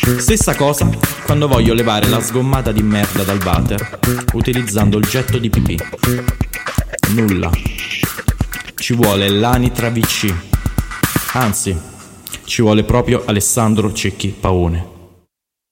Stessa cosa quando voglio levare la sgommata di merda dal water utilizzando il getto di pipì. Nulla. Ci vuole l'Anitra VC. Anzi, ci vuole proprio Alessandro Cecchi Paone.